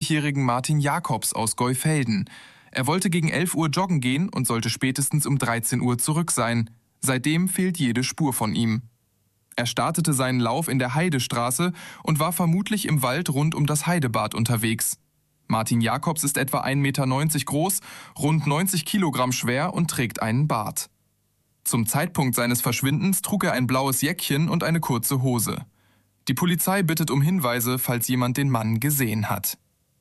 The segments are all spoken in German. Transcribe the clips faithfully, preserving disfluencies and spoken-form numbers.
fünfundvierzigjährigen Martin Jacobs aus Geufelden. Er wollte gegen elf Uhr joggen gehen und sollte spätestens um dreizehn Uhr zurück sein. Seitdem fehlt jede Spur von ihm. Er startete seinen Lauf in der Heidestraße und war vermutlich im Wald rund um das Heidebad unterwegs. Martin Jacobs ist etwa ein Meter neunzig groß, rund neunzig Kilogramm schwer und trägt einen Bart. Zum Zeitpunkt seines Verschwindens trug er ein blaues Jäckchen und eine kurze Hose. Die Polizei bittet um Hinweise, falls jemand den Mann gesehen hat.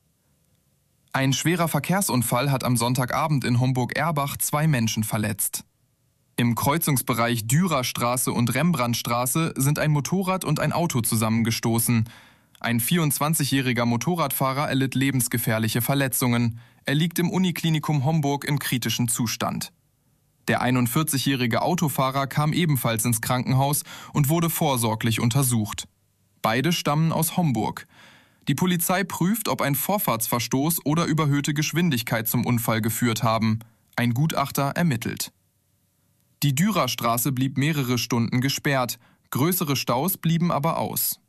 Ein schwerer Verkehrsunfall hat am Sonntagabend in Homburg-Erbach zwei Menschen verletzt. Im Kreuzungsbereich Dürerstraße und Rembrandtstraße sind ein Motorrad und ein Auto zusammengestoßen. Ein vierundzwanzigjähriger Motorradfahrer erlitt lebensgefährliche Verletzungen. Er liegt im Uniklinikum Homburg in kritischem Zustand. Der einundvierzigjährige Autofahrer kam ebenfalls ins Krankenhaus und wurde vorsorglich untersucht. Beide stammen aus Homburg. Die Polizei prüft, ob ein Vorfahrtsverstoß oder überhöhte Geschwindigkeit zum Unfall geführt haben. Ein Gutachter ermittelt. Die Dürerstraße blieb mehrere Stunden gesperrt, größere Staus blieben aber aus.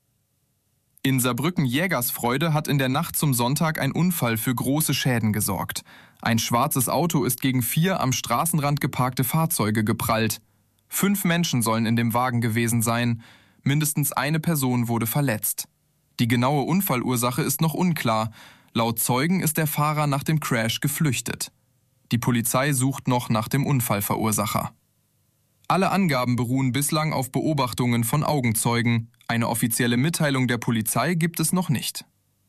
In Saarbrücken-Jägersfreude hat in der Nacht zum Sonntag ein Unfall für große Schäden gesorgt. Ein schwarzes Auto ist gegen vier am Straßenrand geparkte Fahrzeuge geprallt. Fünf Menschen sollen in dem Wagen gewesen sein. Mindestens eine Person wurde verletzt. Die genaue Unfallursache ist noch unklar. Laut Zeugen ist der Fahrer nach dem Crash geflüchtet. Die Polizei sucht noch nach dem Unfallverursacher. Alle Angaben beruhen bislang auf Beobachtungen von Augenzeugen. Eine offizielle Mitteilung der Polizei gibt es noch nicht.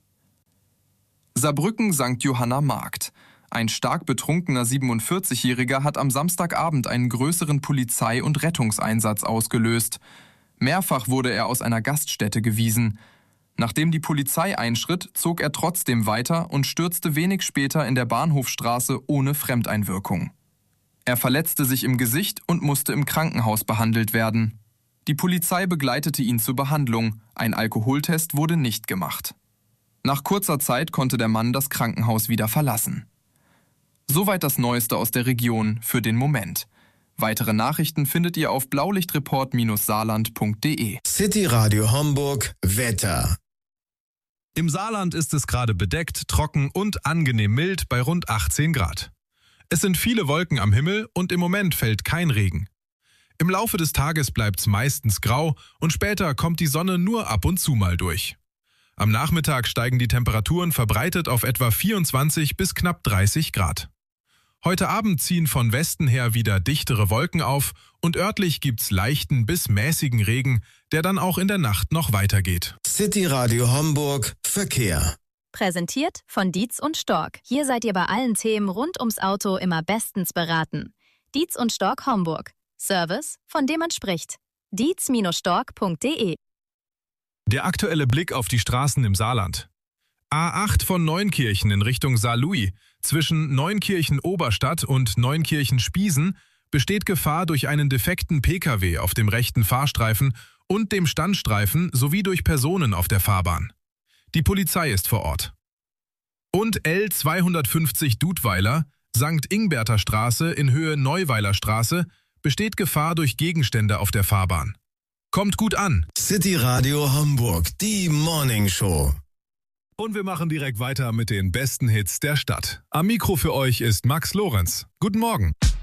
Saarbrücken Sankt Johanna Markt. Ein stark betrunkener siebenundvierzigjähriger hat am Samstagabend einen größeren Polizei- und Rettungseinsatz ausgelöst. Mehrfach wurde er aus einer Gaststätte gewiesen. Nachdem die Polizei einschritt, zog er trotzdem weiter und stürzte wenig später in der Bahnhofstraße ohne Fremdeinwirkung. Er verletzte sich im Gesicht und musste im Krankenhaus behandelt werden. Die Polizei begleitete ihn zur Behandlung. Ein Alkoholtest wurde nicht gemacht. Nach kurzer Zeit konnte der Mann das Krankenhaus wieder verlassen. Soweit das Neueste aus der Region für den Moment. Weitere Nachrichten findet ihr auf blaulichtreport saarland punkt de. City Radio Homburg Wetter. Im Saarland ist es gerade bedeckt, trocken und angenehm mild bei rund achtzehn Grad. Es sind viele Wolken am Himmel und im Moment fällt kein Regen. Im Laufe des Tages bleibt's meistens grau und später kommt die Sonne nur ab und zu mal durch. Am Nachmittag steigen die Temperaturen verbreitet auf etwa vierundzwanzig bis knapp dreißig Grad. Heute Abend ziehen von Westen her wieder dichtere Wolken auf und örtlich gibt's leichten bis mäßigen Regen, der dann auch in der Nacht noch weitergeht. City Radio Homburg Verkehr. Präsentiert von Dietz und Stork. Hier seid ihr bei allen Themen rund ums Auto immer bestens beraten. Dietz und Stork Homburg. Service, von dem man spricht. dietz Stork punkt de. Der aktuelle Blick auf die Straßen im Saarland. A acht von Neunkirchen in Richtung Saarlouis. Zwischen Neunkirchen-Oberstadt und Neunkirchen-Spiesen besteht Gefahr durch einen defekten Pkw auf dem rechten Fahrstreifen und dem Standstreifen sowie durch Personen auf der Fahrbahn. Die Polizei ist vor Ort. Und L zweihundertfünfzig Dudweiler, Sankt Ingberter Straße in Höhe Neuweiler Straße, besteht Gefahr durch Gegenstände auf der Fahrbahn. Kommt gut an. City Radio Homburg, die Morning Show. Und wir machen direkt weiter mit den besten Hits der Stadt. Am Mikro für euch ist Max Lorenz. Guten Morgen.